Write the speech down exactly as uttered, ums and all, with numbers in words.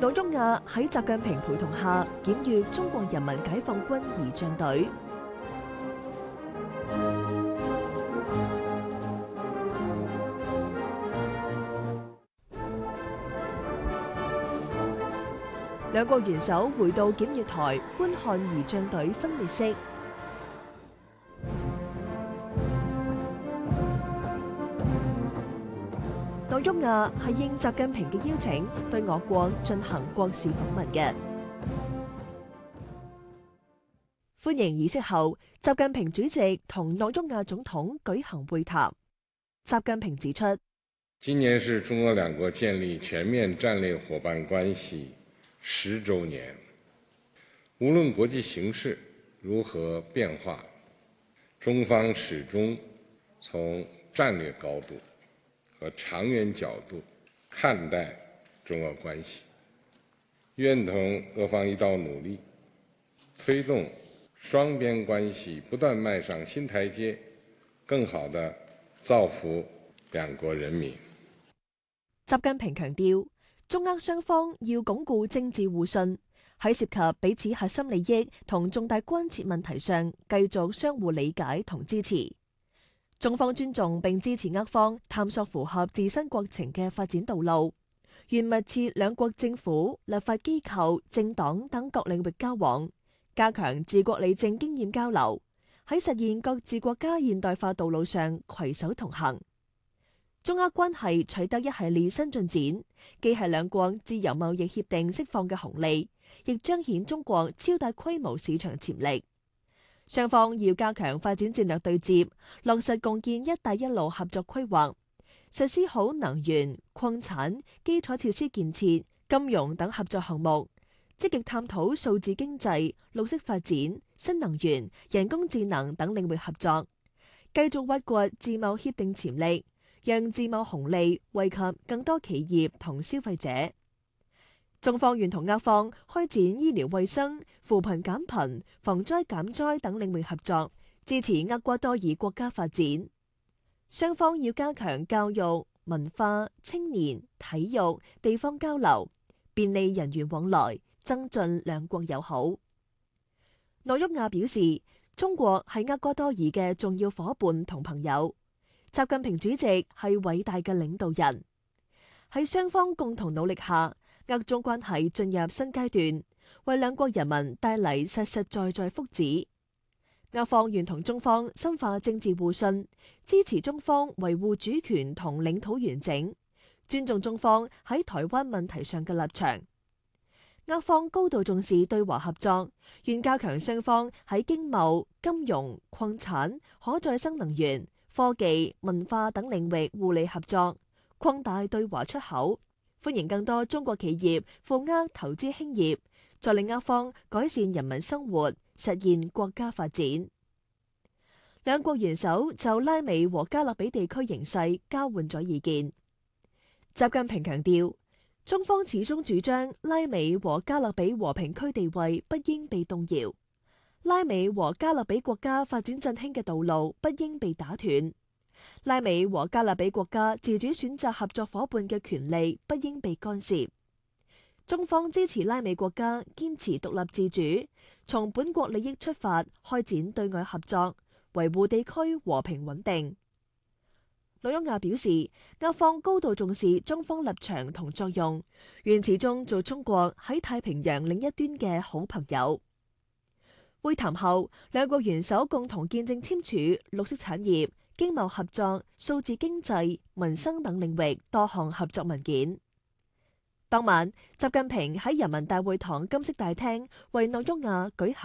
諾沃亞喺習近平陪同下檢閱中國人民解放軍儀仗隊。兩國元首回到檢閱台觀看儀仗隊分列式。諾沃亞係應習近平嘅邀請，對我國進行國事訪問嘅。歡迎儀式後，習近平主席同諾沃亞總統舉行會談。習近平指出， 今年是中俄兩國建立全面戰略夥伴關係十週年。無論國際形勢如何變化，中方始終從戰略高度和長遠角度看待中俄關係，願同俄方一道努力，推動雙邊關係不斷邁上新台階，更好地造福兩國人民。 習近平強調，中俄雙方要鞏固政治互信，喺涉及彼此核心利益同重大關切問題上，繼續相互理解同支持。中方尊重並支持俄方探索符合自身國情嘅發展道路，願密切兩國政府、立法機構、政黨等各領域交往，加強治國理政經驗交流，喺實現各自國家現代化道路上攜手同行。中俄關係取得一系列新進展，既係兩國自由貿易協定釋放嘅紅利，亦彰顯中國超大規模市場潛力。雙方要加強發展戰略對接，落實共建「一帶一路」合作規劃，實施好能源、礦產、基礎設施建設、金融等合作項目，積極探討數字經濟、綠色發展、新能源、人工智能等領域合作，繼續挖掘自貿協定潛力，讓自貿紅利惠及更多企業同消費者。中方願同俄方開展醫療衛生、扶貧減貧、防災減災等領域合作，支持厄瓜多爾國家發展。雙方要加強教育、文化、青年、體育、地方交流，便利人員往來，增進兩國友好。諾沃亞表示，中國係厄瓜多爾嘅重要夥伴同朋友，習近平主席係偉大嘅領導人。喺雙方共同努力下，俄中關係進入新階段，為兩國人民帶嚟實實在在福祉。俄方願同中方深化政治互信，支持中方維護主權同領土完整，尊重中方喺台灣問題上嘅立場。俄方高度重視對華合作，願加強雙方喺經貿、金融、礦產、可再生能源、科技、文化等領域互利合作，擴大對華出口。歡迎更多中國企業赴俄投資興業，助力俄方改善人民生活，實現國家發展。兩國元首就拉美和加勒比地區形勢交換咗意見。習近平強調，中方始終主張拉美和加勒比和平區地位不應被動搖，拉美和加勒比國家發展振興嘅道路不應被打斷。拉美和加勒比國家自主選擇合作夥伴嘅權利不應被干涉。中方支持拉美國家堅持獨立自主，從本國利益出發開展對外合作，維護地區和平穩定。諾沃亞表示，俄方高度重視中方立場同作用，願始終做中國喺太平洋另一端嘅好朋友。會談後，兩國元首共同見證簽署綠色產業、經貿合作、數字經濟、民生等領域多項合作文件。當晚，習近平喺人民大會堂金色大廳為諾沃亞舉行